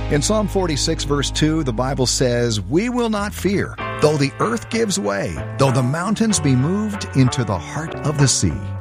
In Psalm 46, verse 2, the Bible says, "We will not fear, though the earth gives way, though the mountains be moved into the heart of the sea."